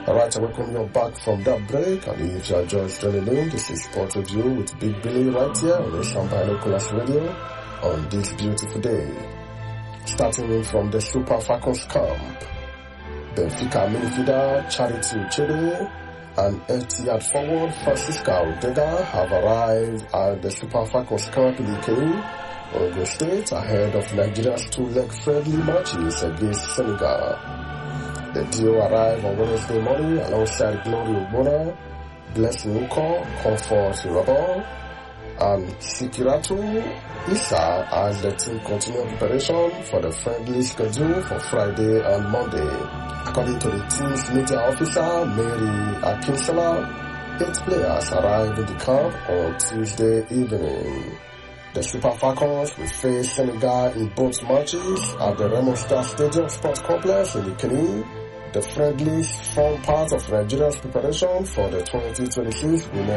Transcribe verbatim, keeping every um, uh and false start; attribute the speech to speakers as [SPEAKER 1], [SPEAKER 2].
[SPEAKER 1] Alright, I welcome you back from that break, and if you are just joining in, this is Sport Review with Big Billy right here on Asian Binoculars Radio on this beautiful day. Starting in from the Super Falcons camp, Benfica midfielder Charity Uchebe and Etihad forward Francisca Odega have arrived at the Super Falcons camp in Ikeni, Ogun State, ahead of Nigeria's two-leg friendly matches against Senegal. The duo arrived on Wednesday morning alongside Glory Ogbonna, Blessing Uko, Comfort Irabor, and Sikiratu Issa as the team continued preparation for the friendly schedule for Friday and Monday. According to the team's media officer, Mary Akinsola, eight players arrived in the camp on Tuesday evening. The Super Falcons will face Senegal in both matches at the Raymond Star Stadium Sports Complex in Ikeni. The friendlies form part of Nigeria's preparation for the twenty twenty-six Women's